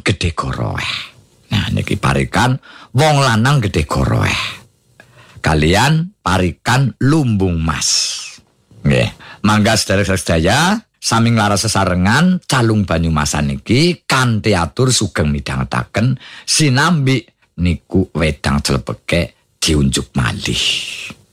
Gedhe Goroeh. Nah niki parikan wong lanang Gedhe Goroeh. Kalian parikan Lumbung Mas. Nggih, mangga sedherek-sedherek sami nglaras sesarengan calung Banyumasan niki kanthi atur sugeng midhangetaken sinambi niku wedang clepeke diunjuk malih.